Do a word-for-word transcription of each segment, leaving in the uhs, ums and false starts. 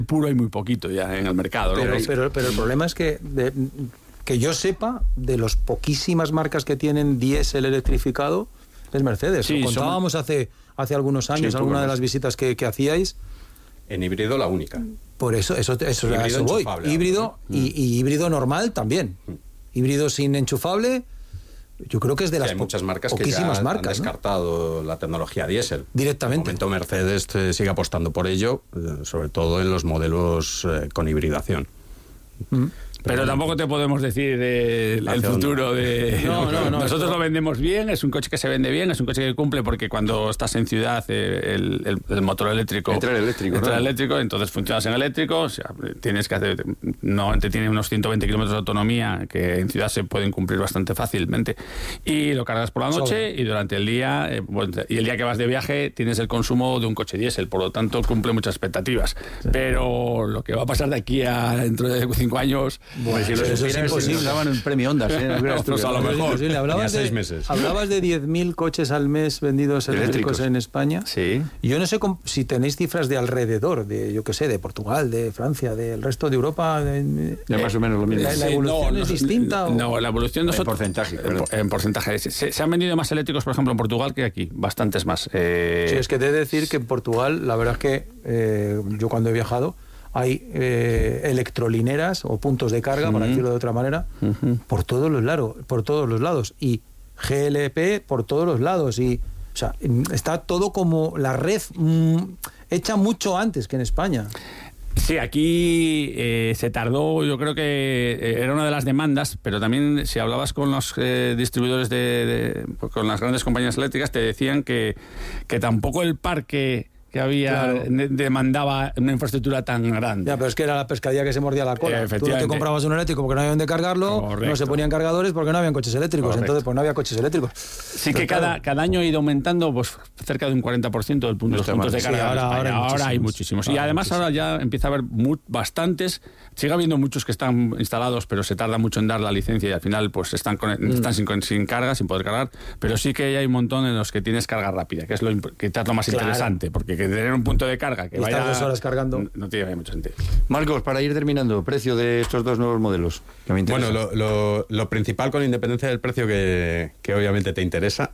puro hay muy poquito ya en el mercado, ¿no? Pero, pero, pero el problema es que, de, que yo sepa, de las poquísimas marcas que tienen diésel electrificado, es Mercedes. Sí, Lo contábamos somos... hace, hace algunos años, sí, alguna de las visitas que, que hacíais. En híbrido la única. Por eso, eso, eso, híbrido eso voy. Híbrido ¿no? y, y híbrido normal también. Mm. Híbrido sin enchufable, yo creo que es de las hay po muchas marcas poquísimas que ya marcas, han descartado, ¿no?, la tecnología diésel. Directamente. De momento Mercedes eh, sigue apostando por ello, eh, sobre todo en los modelos eh, con hibridación. Mm. Pero, Pero tampoco te podemos decir eh, el, el futuro de... No, no, no. Nosotros esto... lo vendemos bien, es un coche que se vende bien, es un coche que cumple, porque cuando estás en ciudad eh, el, el, el motor eléctrico... Entra el eléctrico, Entra ¿no? el eléctrico, entonces funcionas en eléctrico, o sea, tienes que hacer... Normalmente tiene unos ciento veinte kilómetros de autonomía, que en ciudad se pueden cumplir bastante fácilmente. Y lo cargas por la noche Sobre. y durante el día... Eh, bueno, y el día que vas de viaje tienes el consumo de un coche diésel, por lo tanto cumple muchas expectativas. Sí. Pero lo que va a pasar de aquí a dentro de cinco años... Bueno, si lo es imposible. Daban un premio Ondas, ¿eh? No, pues a lo mejor. Es hablabas, seis de, meses. hablabas de diez mil coches al mes vendidos eléctricos, eléctricos en España. Sí. Y yo no sé si tenéis cifras de alrededor, de yo qué sé, de Portugal, de Francia, del resto de Europa. De, de, ya más o menos lo mismo. ¿La, la evolución sí, no, es no, distinta? No, o? la evolución no en porcentaje. En, en porcentaje. Se, se han vendido más eléctricos, por ejemplo, en Portugal que aquí. Bastantes más. Eh... Sí, es que te he de decir que en Portugal, la verdad es que eh, yo cuando he viajado, hay eh, electrolineras o puntos de carga, uh-huh. para decirlo de otra manera, uh-huh. por todos los lados, por todos los lados, y G L P por todos los lados, y o sea, está todo como la red mm, hecha mucho antes que en España. Sí, aquí eh, se tardó, yo creo que eh, era una de las demandas, pero también si hablabas con los eh, distribuidores de, de con las grandes compañías eléctricas, te decían que, que tampoco el parque que había claro. demandaba una infraestructura tan grande. Ya, pero es que era la pescadilla que se mordía la cola. Tú no te comprabas un eléctrico porque no había donde cargarlo, Correcto. no se ponían cargadores porque no habían coches eléctricos, Correcto. entonces pues no había coches eléctricos. Sí, pero que claro. cada, cada año ha ido aumentando pues cerca de un cuarenta por ciento del punto, no los puntos de carga. Sí, ahora, ahora, hay ahora hay muchísimos. Ahora y además muchísimos. ahora ya empieza a haber muy, bastantes, sigue habiendo muchos que están instalados, pero se tarda mucho en dar la licencia y al final pues están, con, mm. están sin, sin carga, sin poder cargar, pero sí que hay un montón en los que tienes carga rápida, que es lo, que es lo más claro. interesante, porque que tener un punto de carga que y vaya dos horas cargando no, no tiene mucho sentido. Marcos, para ir terminando, precio de estos dos nuevos modelos que me interesa. Bueno, lo, lo, lo principal, con independencia del precio que, que obviamente te interesa,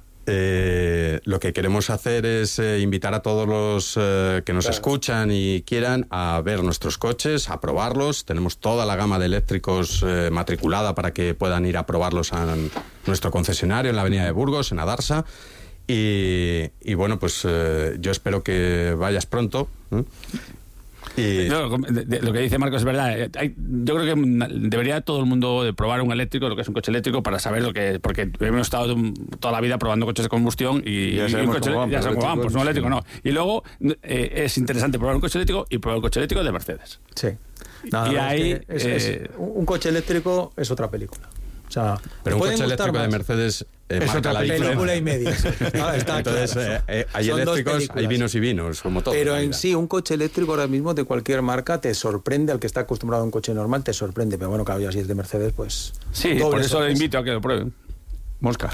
eh, lo que queremos hacer es eh, invitar a todos los eh, que nos claro. escuchan y quieran a ver nuestros coches, a probarlos. Tenemos toda la gama de eléctricos eh, matriculada para que puedan ir a probarlos a nuestro concesionario en la avenida de Burgos, en Adarsa. Y, y bueno, pues eh, yo espero que vayas pronto. ¿eh? Y... No, lo que dice Marcos es verdad. Hay, yo creo que debería todo el mundo de probar un eléctrico, lo que es un coche eléctrico, para saber lo que... Porque hemos estado toda la vida probando coches de combustión y, ya y sabemos un coche, cómo van, ya sabemos cómo van, pues un eléctrico sí. no. Y luego eh, es interesante probar un coche eléctrico y probar un coche eléctrico de Mercedes. Sí. Nada, y ahí... Es, eh, es, un coche eléctrico es otra película. O sea, pero un coche eléctrico más. de Mercedes eh, es marca otra la película y media. No, está Entonces, claro. eh, eh, hay Son eléctricos, hay vinos y vinos, como todo. Pero en sí, un coche eléctrico ahora mismo de cualquier marca te sorprende, al que está acostumbrado a un coche normal, te sorprende. Pero bueno, claro, ya si es de Mercedes, pues... Sí, por eso le invito a que lo prueben. Mosca.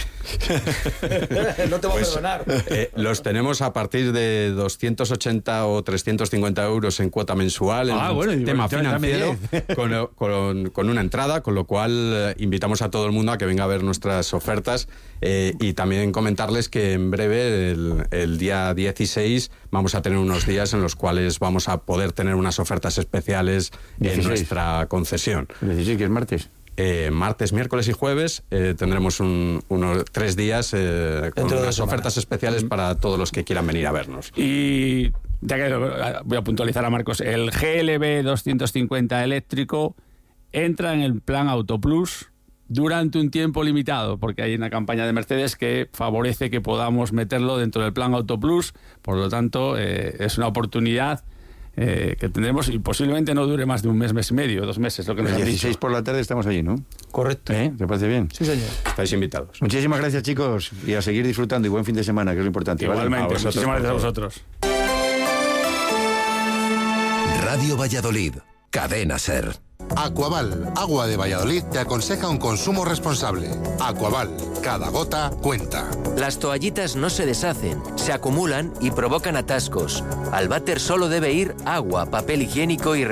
No te voy pues, a perdonar. Eh, los tenemos a partir de doscientos ochenta o trescientos cincuenta euros en cuota mensual, en ah, bueno, tema bueno, financiero, con, con, con una entrada, con lo cual eh, invitamos a todo el mundo a que venga a ver nuestras ofertas eh, y también comentarles que en breve, el, el día dieciséis, vamos a tener unos días en los cuales vamos a poder tener unas ofertas especiales dieciséis. En nuestra concesión. El dieciséis, que es martes. Eh, martes, miércoles y jueves eh, tendremos un, unos tres días eh, con Dentro de unas semana. ofertas especiales para todos los que quieran venir a vernos. Y ya que voy a puntualizar a Marcos, el G L B doscientos cincuenta eléctrico entra en el plan Auto Plus durante un tiempo limitado, porque hay una campaña de Mercedes que favorece que podamos meterlo dentro del plan Auto Plus, por lo tanto eh, es una oportunidad Eh, que tendremos y posiblemente no dure más de un mes, mes y medio, dos meses, lo que nos El han dieciséis dicho. por la tarde estamos allí, ¿no? Correcto. ¿Eh? ¿Te parece bien? Sí, señor. Estáis invitados. Muchísimas gracias, chicos, y a seguir disfrutando y buen fin de semana, que es lo importante. Igualmente, ¿vale? A vosotros, muchísimas gracias a vosotros. Radio Valladolid, Cadena SER. Aquaval, Agua de Valladolid, te aconseja un consumo responsable. Aquaval, cada gota cuenta. Las toallitas no se deshacen, se acumulan y provocan atascos. Al váter solo debe ir agua, papel higiénico y